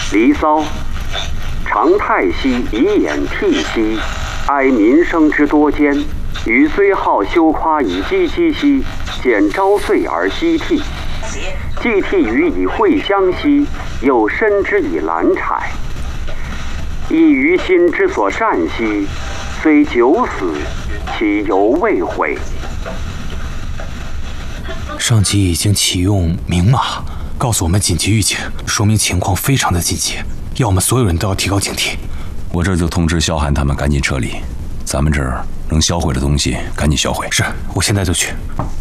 离骚，常太息以掩涕兮，哀民生之多艰。予虽好修夸以积积兮，见朝岁而夕涕。既涕于以蕙香兮，又深之以兰柴。亦于心之所善兮，虽九死，其犹未悔。 上级已经启用明马，告诉我们紧急预警，说明情况非常的紧急，要我们所有人都要提高警惕。 我这就通知萧寒他们赶紧撤离，咱们这儿能销毁的东西赶紧销毁。 是，我现在就去。